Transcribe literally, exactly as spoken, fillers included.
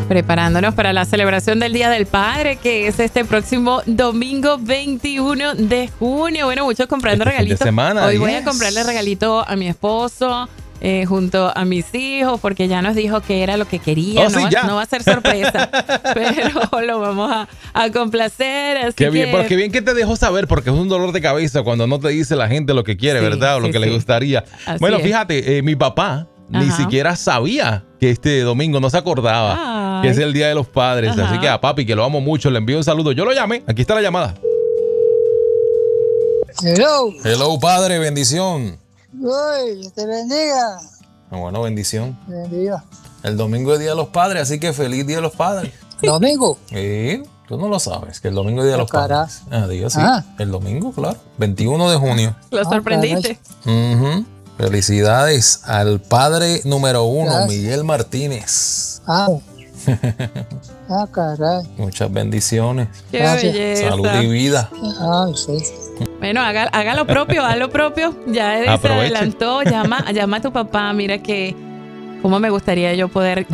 Preparándonos para la celebración del Día del Padre, que es este próximo domingo veintiuno de junio. Bueno, muchos comprando este regalitos. Fin de semana, Hoy yes. voy a comprarle regalito a mi esposo. Eh, junto a mis hijos, porque ya nos dijo que era lo que quería. Oh, no, sí, va, ya. no va a ser sorpresa, pero lo vamos a, a complacer. Así Qué que... bien, porque bien que te dejó saber, porque es un dolor de cabeza cuando no te dice la gente lo que quiere, Sí, ¿verdad? O lo sí, que sí. le gustaría. Así Bueno, es. fíjate, eh, mi papá ni Ajá. siquiera sabía que este domingo no se acordaba Ay. que es el Día de los Padres. Ajá. Así que a papi, que lo amo mucho, le envío un saludo. Yo lo llamé, aquí está la llamada. Hello. Hello, padre, bendición. Uy, Dios te bendiga. Bueno, bendición. Te bendiga. El domingo es Día de los Padres, así que feliz Día de los Padres. Domingo. Sí, tú no lo sabes, que el domingo es Día de los Cara. Padres. Ah, Dios, sí. Ah. El domingo, claro. veintiuno de junio. Lo sorprendiste. Ujú. Felicidades al padre número uno, Gracias. Miguel Martínez. Ah. Ah, caray. Muchas bendiciones. Qué Gracias. belleza. Salud y vida. Ay, sí. Bueno, haga, haga lo propio, haga lo propio. Ya Eddie se Aproveche. adelantó. Llama, llama a tu papá. Mira que cómo me gustaría yo poder